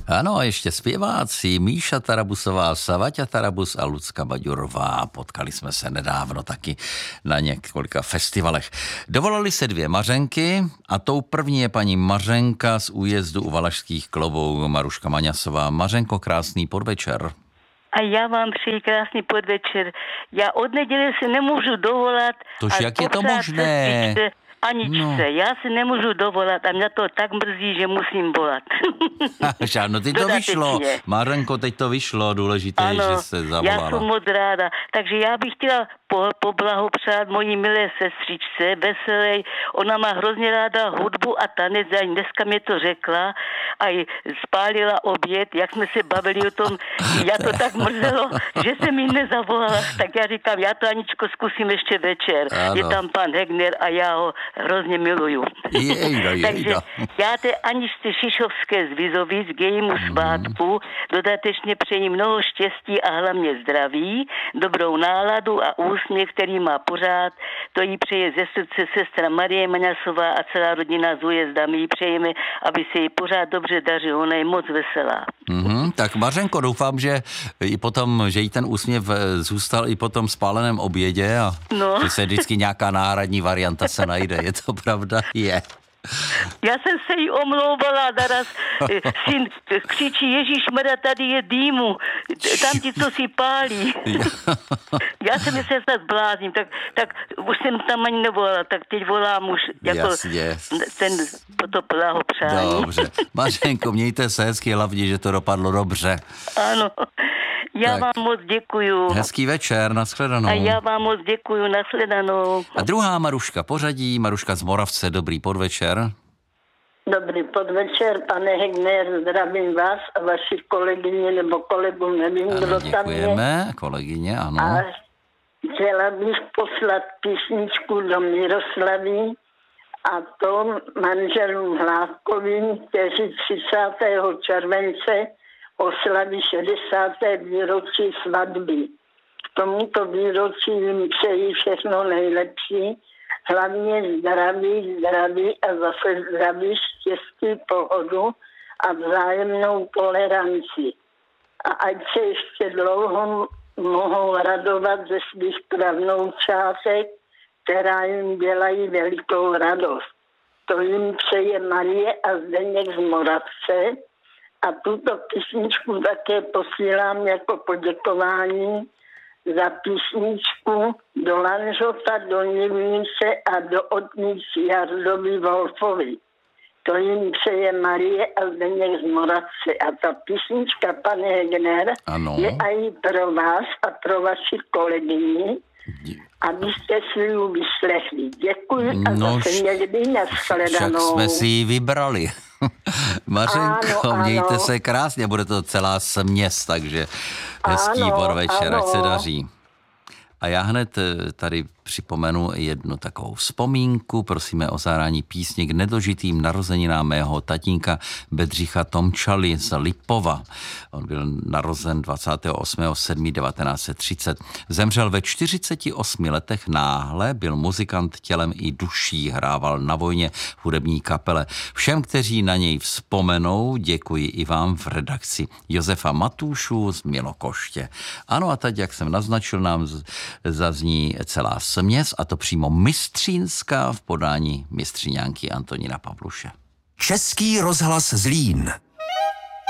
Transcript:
Ano, a ještě zpěváci Míša Tarabusová, Savaťa Tarabus a Lucka Baďurová. Potkali jsme se nedávno taky na několika festivalech. Dovolali se dvě Mařenky a tou první je paní Mařenka z újezdu u Valašských Klobouk, Maruška Maňasová. Mařenko, krásný podvečer. A já vám přeji krásný podvečer. Já od neděle si nemůžu dovolat. Tož jak je to možné? Aničce, já si nemůžu dovolat a mě to tak mrzí, že musím volat. No teď to vyšlo. Mařenko, teď to vyšlo. Důležité je, že se zavolala. Já jsem moc ráda. Takže já bych chtěla poblahopřát mojí milé sestřičce, veselej. Ona má hrozně ráda hudbu a tanec. A dneska mě to řekla a spálila oběd, jak jsme se bavili o tom. Já to tak mrzelo, že jsem jí nezavolala. Tak já říkám, já to, Aničko, zkusím ještě večer. Ano. Je tam pan Hegner a já ho hrozně miluju. Takže já té Aničce Šišovské z Vizovic k jejímu svátku dodatečně přeji mnoho štěstí a hlavně zdraví, dobrou náladu a úsměv, který má pořád. To jí přeje ze srdce sestra Marie Maňasová a celá rodina z újezda. My jí přejeme, aby se jí pořád dobře dařilo. Ona je moc veselá. Tak Mařenko, doufám, že i potom, že jí ten úsměv zůstal i po tom spáleném obědě a že se vždycky nějaká náhradní varianta se najde. Je to pravda? Je. Já jsem se jí omlouvala, naraz syn křičí, Ježíšmarja, tady je dýmu, tam ti co si pálí. Já jsem se zblázním, tak už jsem tam ani nevolala, tak teď volám už jako to blahopřání. Dobře. Mařenko, mějte se hezky, hlavně, že to dopadlo dobře. Ano. Já vám moc děkuju. Hezký večer, nashledanou. A já vám moc děkuju, nashledanou. A druhá Maruška pořadí, Maruška z Moravce, dobrý podvečer. Dobrý podvečer, pane Hegner, zdravím vás a vaši kolegyně nebo kolegu, nevím, ano, kdo tam je. Děkujeme, kolegyně, ano. A chtěla bych poslat písničku do Miroslavy a to manželům Hlávkovým, kteří 30. července oslaví 60. výročí svatby. K tomuto výročí jim přeji všechno nejlepší, hlavně zdraví a zase zdraví, štěstí, pohodu a vzájemnou toleranci. A ať se ještě dlouho mohou radovat ze svých pravnoučátek, která jim dělají velikou radost. To jim přeje Marie a Zdeněk z Moravce. A tuto písničku také posílám jako poděkování za písničku do Lanžota, do Nivíce a do Otnici Jardovi Wolfovi. To jim přeje Marie a Zdeněk z Moravce. A ta písnička, pane Hegner, je i pro vás a pro vaši kolegyni, abyste si ji vyslechli. Děkuji a zase někdy nashledanou. Však jsme si ji vybrali. Mařenko, mějte se krásně, bude to celá směs, takže hezký podvečer, ať se daří. A já hned tady připomenu jednu takovou vzpomínku. Prosíme o zahrání písně k nedožitým narozeninám mého tatínka Bedřicha Tomčaly z Lipova. On byl narozen 28.7.1930. Zemřel ve 48 letech náhle, byl muzikant tělem i duší, hrával na vojně v hudební kapele. Všem, kteří na něj vzpomenou, děkuji i vám v redakci. Josefa Matúšů z Milokoště. Ano, a teď, jak jsem naznačil, nám zazní celá směs, a to přímo mistřínská v podání mistříňánky Antonína Pavluše. Český rozhlas Zlín.